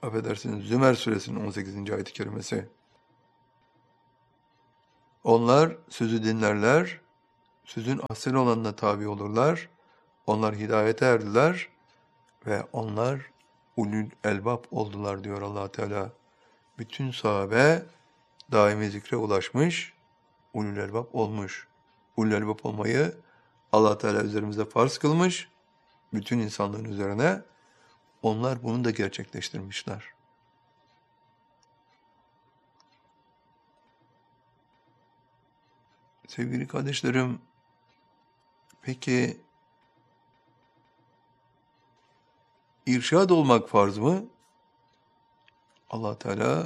affedersiniz, Zümer suresinin 18. ayet-i kerimesi. Onlar sözü dinlerler, sözün asıl olanına tabi olurlar, onlar hidayete erdiler ve onlar ulul elbab oldular diyor Allah Teala. Bütün sahabe daimi zikre ulaşmış, ulul elbab olmuş. Ulul elbab olmayı Allah Teala üzerimize farz kılmış, bütün insanlığın üzerine. Onlar bunu da gerçekleştirmişler. Sevgili kardeşlerim, peki irşad olmak farz mı? Allah Teala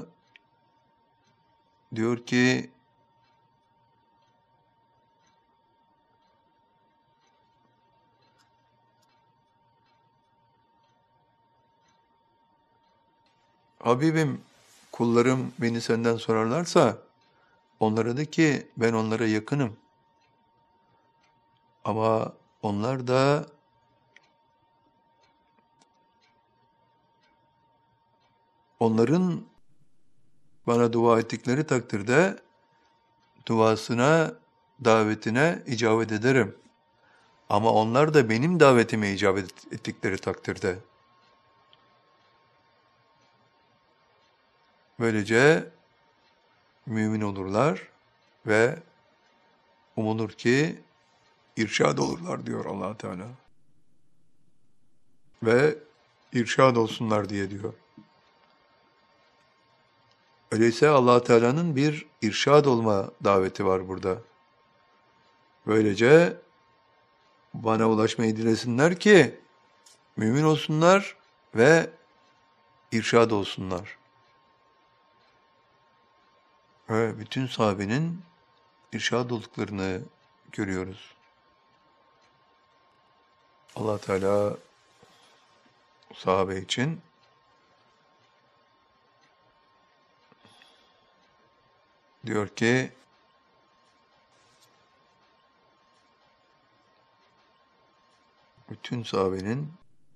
diyor ki Habibim, kullarım beni senden sorarlarsa onlara de ki ben onlara yakınım. Ama onlar da onların bana dua ettikleri takdirde duasına, davetine icabet ederim. Ama onlar da benim davetime icabet ettikleri takdirde. Böylece mümin olurlar ve umulur ki irşad olurlar diyor Allah Teala. Ve irşad olsunlar diye diyor. Öyleyse Allah Teala'nın bir irşad olma daveti var burada. Böylece bana ulaşmayı dilesinler ki mümin olsunlar ve irşad olsunlar. Ve bütün sahabenin irşad olduklarını görüyoruz. Allah Teala sahabe için diyor ki bütün sahabenin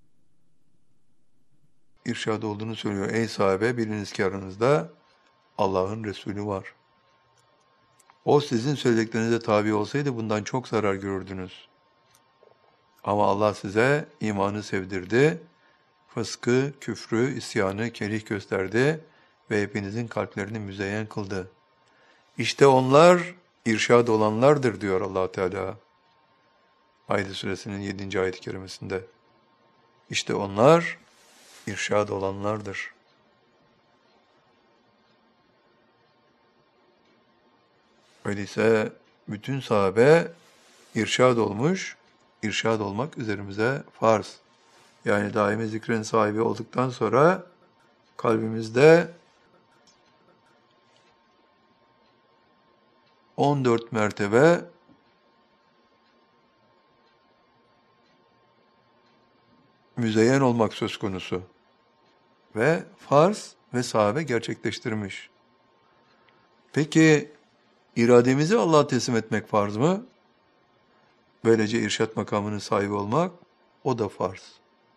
irşad olduğunu söylüyor. Ey sahabe, biliniz ki aranızda Allah'ın Resulü var. O sizin söylediklerinize tabi olsaydı bundan çok zarar görürdünüz. Ama Allah size imanı sevdirdi, fıskı, küfrü, isyanı kerih gösterdi ve hepinizin kalplerini müzeyyen kıldı. İşte onlar irşad olanlardır diyor Allah Teala. Maide suresinin 7. ayet-i kerimesinde. İşte onlar irşad olanlardır. Öyleyse bütün sahabe irşad olmuş, irşad olmak üzerimize farz. Yani daimi zikrin sahibi olduktan sonra kalbimizde 14 mertebe müzeyyen olmak söz konusu. Ve farz ve sahabe gerçekleştirmiş. Peki irademizi Allah'a teslim etmek farz mı? Böylece irşad makamının sahibi olmak, o da farz.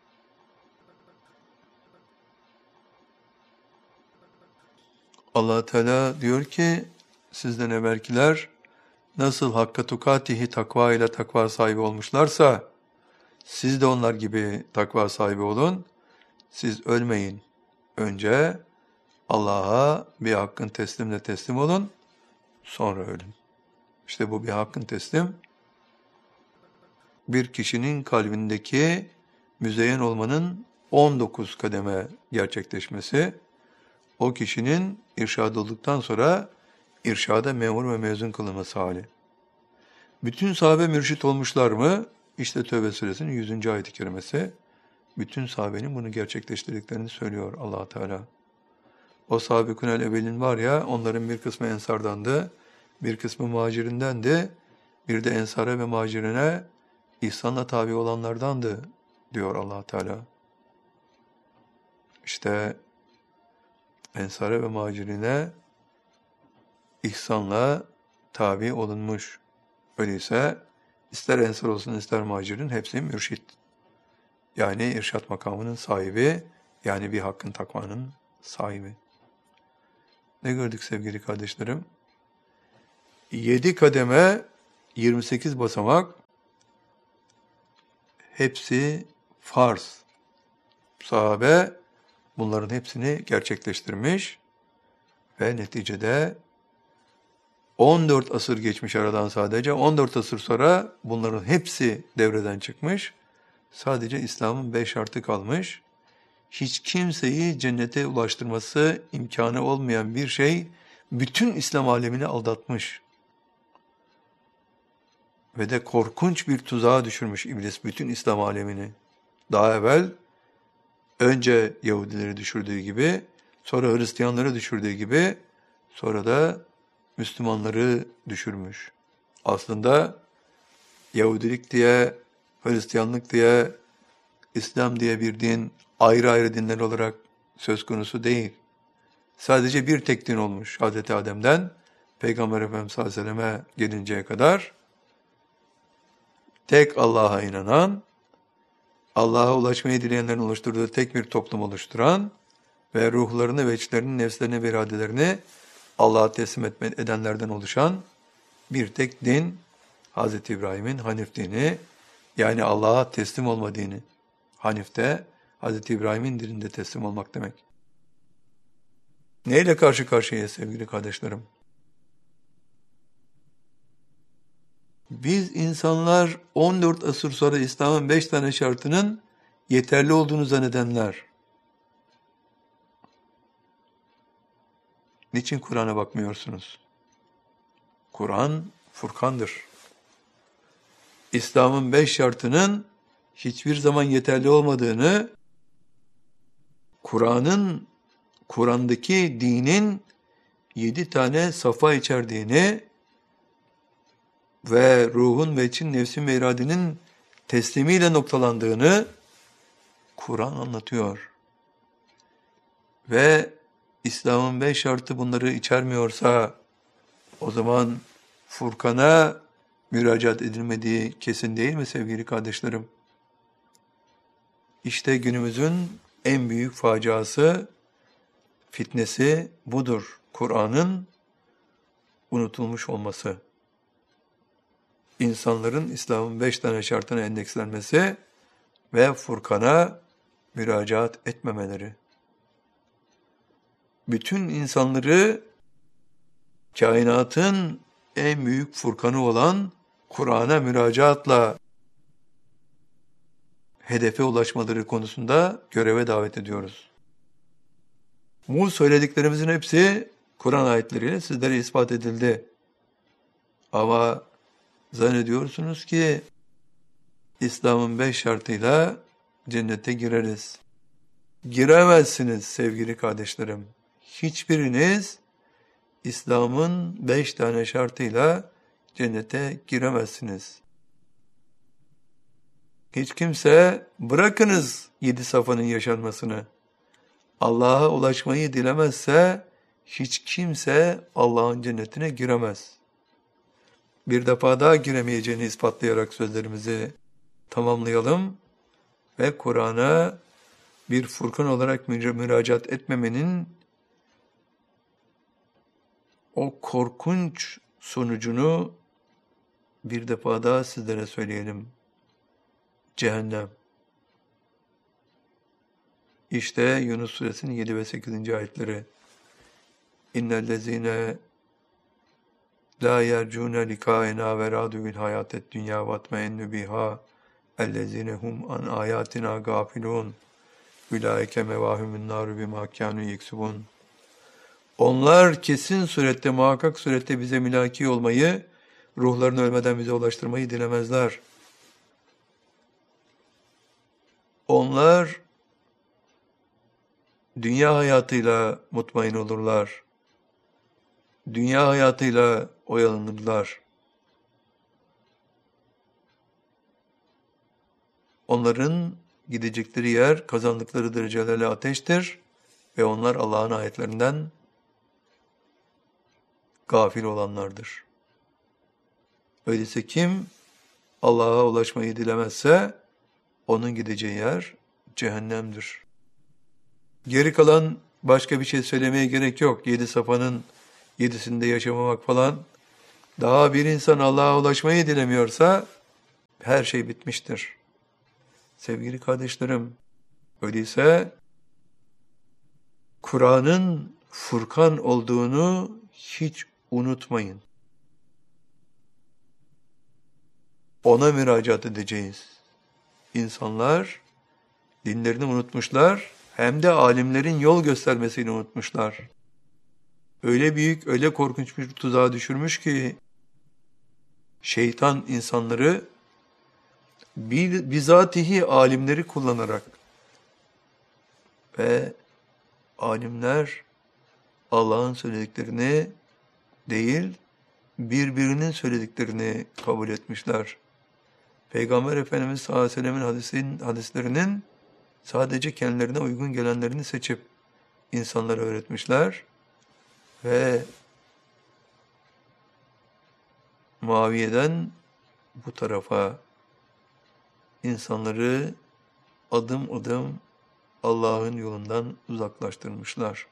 Allah Teala diyor ki, sizden evvelkiler nasıl hakka tukatihi takva ile takva sahibi olmuşlarsa, siz de onlar gibi takva sahibi olun. Siz ölmeyin. Önce Allah'a bir hakkın teslimle teslim olun, sonra ölün. İşte bu bir hakkın teslim. Bir kişinin kalbindeki müzeyyen olmanın 19 kademe gerçekleşmesi, o kişinin irşad olduktan sonra irşada memur ve mezun kılınması hali. Bütün sahabe mürşit olmuşlar mı? İşte Tevbe suresinin 100. ayet-i kerimesi. Bütün sahabenin bunu gerçekleştirdiklerini söylüyor Allah Teala. O sahabikun-el evvelin var ya, onların bir kısmı ensardandı, bir kısmı muhacirindendi, bir de ensara ve muhacirine ihsanla tabi olanlardandı diyor Allah Teala. İşte ensara ve muhacirine ihsanla tabi olunmuş. Öyleyse ister ensar olsun ister muhacirin hepsi mürşit. Yani irşat makamının sahibi Yani bir hakkın takvanın sahibi. Ne gördük sevgili kardeşlerim? 7 kademe, 28 basamak, hepsi farz. Sahabe bunların hepsini gerçekleştirmiş ve neticede 14 asır geçmiş aradan sadece. 14 asır sonra bunların hepsi devreden çıkmış. Sadece İslam'ın 5 şartı kalmış. Hiç kimseyi cennete ulaştırması imkanı olmayan bir şey bütün İslam alemini aldatmış. Ve de korkunç bir tuzağa düşürmüş iblis bütün İslam alemini. Daha evvel önce Yahudileri düşürdüğü gibi, sonra Hristiyanları düşürdüğü gibi, sonra da Müslümanları düşürmüş. Aslında Yahudilik diye, Hristiyanlık diye, İslam diye bir din ayrı ayrı dinler olarak söz konusu değil. Sadece bir tek din olmuş Hazreti Adem'den Peygamber Efendimiz sallallahu aleyhi ve selleme gelinceye kadar. Tek Allah'a inanan, Allah'a ulaşmayı dileyenlerin oluşturduğu tek bir toplum oluşturan ve ruhlarını ve içlerini, nefslerini ve iradelerini Allah'a teslim edenlerden oluşan bir tek din, Hz. İbrahim'in Hanif dini, yani Allah'a teslim olma dini. Hanif de Hz. İbrahim'in dininde teslim olmak demek. Neyle karşı karşıyayız sevgili kardeşlerim? Biz insanlar 14 asır sonra İslam'ın 5 tane şartının yeterli olduğunu zannedenler. Niçin Kur'an'a bakmıyorsunuz? Kur'an Furkan'dır. İslam'ın 5 şartının hiçbir zaman yeterli olmadığını, Kur'an'daki dinin 7 tane safa içerdiğini ve ruhun ve için nefsin ve iradenin teslimiyle noktalandığını Kur'an anlatıyor. Ve İslam'ın 5 şartı bunları içermiyorsa o zaman Furkan'a müracaat edilmediği kesin değil mi sevgili kardeşlerim? İşte günümüzün en büyük faciası, fitnesi budur. Kur'an'ın unutulmuş olması. İnsanların İslam'ın 5 tane şartına endekslenmesi ve Furkan'a müracaat etmemeleri. Bütün insanları kainatın en büyük Furkanı olan Kur'an'a müracaatla hedefe ulaşmaları konusunda göreve davet ediyoruz. Bu söylediklerimizin hepsi Kur'an ayetleriyle sizlere ispat edildi. Ama zannediyorsunuz ki İslam'ın 5 şartıyla cennete gireriz. Giremezsiniz sevgili kardeşlerim. Hiçbiriniz İslam'ın 5 tane şartıyla cennete giremezsiniz. Hiç kimse bırakınız 7 safanın yaşanmasını. Allah'a ulaşmayı dilemezse hiç kimse Allah'ın cennetine giremez. Bir defa daha giremeyeceğini ispatlayarak sözlerimizi tamamlayalım ve Kur'an'a bir Furkan olarak müracaat etmemenin o korkunç sonucunu bir defa daha sizlere söyleyelim. Cehennem. İşte Yunus suresinin 7 ve 8. ayetleri. İnnellezine la yercune likaena ve radu bil hayatet dünya ve atmeennu biha ellezine hum an ayatina gafilun ulaike mevahumun naru bima kanu yeksubun. Onlar kesin surette, muhakkak surette bize mülaki olmayı, ruhlarını ölmeden bize ulaştırmayı dilemezler. Onlar dünya hayatıyla mutmain olurlar. Dünya hayatıyla oyalanırlar. Onların gidecekleri yer, kazandıkları derecelerle ateştir ve onlar Allah'ın ayetlerinden gafil olanlardır. Öyleyse kim Allah'a ulaşmayı dilemezse onun gideceği yer cehennemdir. Geri kalan başka bir şey söylemeye gerek yok. 7 safanın 7'sinde yaşamamak falan. Daha bir insan Allah'a ulaşmayı dilemiyorsa her şey bitmiştir. Sevgili kardeşlerim, öyleyse Kur'an'ın Furkan olduğunu hiç unutmayın. Ona müracaat edeceğiz. İnsanlar dinlerini unutmuşlar, hem de alimlerin yol göstermesini unutmuşlar. Öyle büyük, öyle korkunç bir tuzağa düşürmüş ki, şeytan insanları bizatihi alimleri kullanarak ve alimler Allah'ın söylediklerini değil, birbirinin söylediklerini kabul etmişler. Peygamber Efendimiz sallallahu aleyhi ve sellem'in hadislerinin sadece kendilerine uygun gelenlerini seçip insanlara öğretmişler ve Muaviye'den bu tarafa insanları adım adım Allah'ın yolundan uzaklaştırmışlar.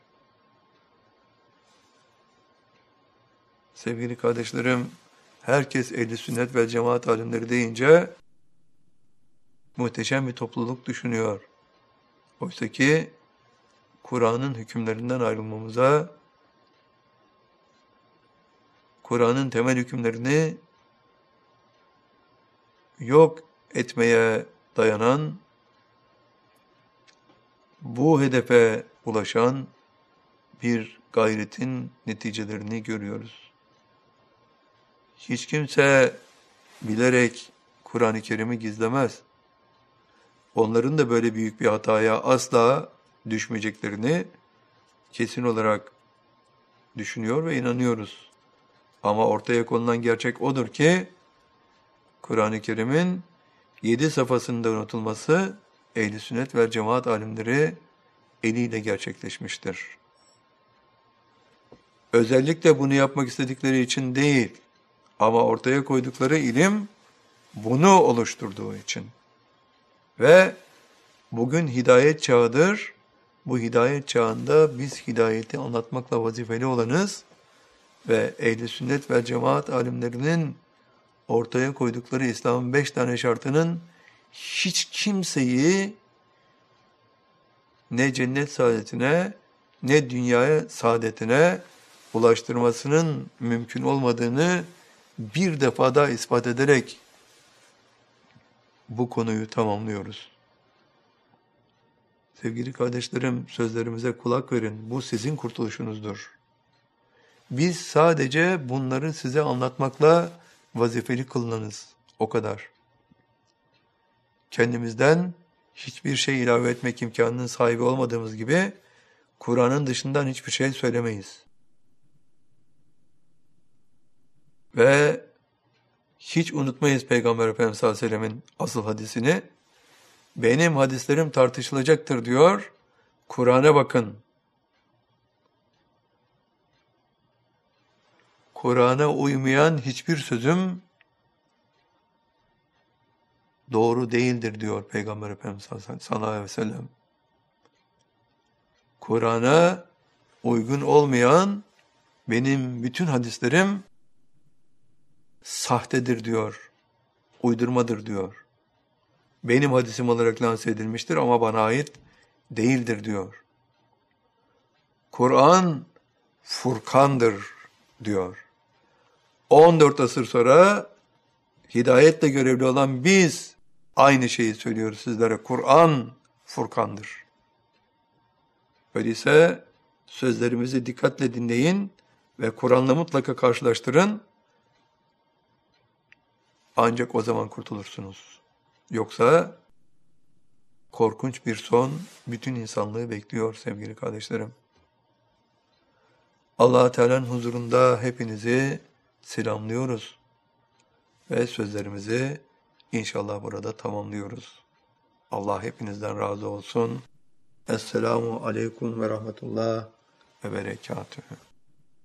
Sevgili kardeşlerim, herkes ehl-i sünnet ve cemaat alimleri deyince muhteşem bir topluluk düşünüyor. Oysa ki Kur'an'ın hükümlerinden ayrılmamıza, Kur'an'ın temel hükümlerini yok etmeye dayanan, bu hedefe ulaşan bir gayretin neticelerini görüyoruz. Hiç kimse bilerek Kur'an-ı Kerim'i gizlemez. Onların da böyle büyük bir hataya asla düşmeyeceklerini kesin olarak düşünüyor ve inanıyoruz. Ama ortaya konulan gerçek odur ki, Kur'an-ı Kerim'in 7 safhasında unutulması ehl-i sünnet ve cemaat alimleri eliyle gerçekleşmiştir. Özellikle bunu yapmak istedikleri için değil, ama ortaya koydukları ilim bunu oluşturduğu için. Ve bugün hidayet çağıdır. Bu hidayet çağında biz hidayeti anlatmakla vazifeli olanız ve ehl-i sünnet ve cemaat alimlerinin ortaya koydukları İslam'ın 5 tane şartının hiç kimseyi ne cennet saadetine ne dünyaya saadetine ulaştırmasının mümkün olmadığını bir defa daha ispat ederek bu konuyu tamamlıyoruz. Sevgili kardeşlerim, sözlerimize kulak verin. Bu sizin kurtuluşunuzdur. Biz sadece bunları size anlatmakla vazifeli kılınız. O kadar. Kendimizden hiçbir şey ilave etmek imkanının sahibi olmadığımız gibi Kur'an'ın dışından hiçbir şey söylemeyiz. Ve hiç unutmayız Peygamber Efendimiz sallallahu aleyhi ve sellem'in asıl hadisini. Benim hadislerim tartışılacaktır diyor. Kur'an'a bakın. Kur'an'a uymayan hiçbir sözüm doğru değildir diyor Peygamber Efendimiz sallallahu aleyhi ve sellem. Kur'an'a uygun olmayan benim bütün hadislerim sahtedir diyor. Uydurmadır diyor. Benim hadisim olarak lanse edilmiştir ama bana ait değildir diyor. Kur'an Furkan'dır diyor. 14 asır sonra hidayetle görevli olan biz aynı şeyi söylüyoruz sizlere. Kur'an Furkan'dır. Öyleyse sözlerimizi dikkatle dinleyin ve Kur'an'la mutlaka karşılaştırın. Ancak o zaman kurtulursunuz. Yoksa korkunç bir son bütün insanlığı bekliyor sevgili kardeşlerim. Allah-u Teala'nın huzurunda hepinizi selamlıyoruz ve sözlerimizi inşallah burada tamamlıyoruz. Allah hepinizden razı olsun. Esselamu aleyküm ve rahmetullah ve berekatühü.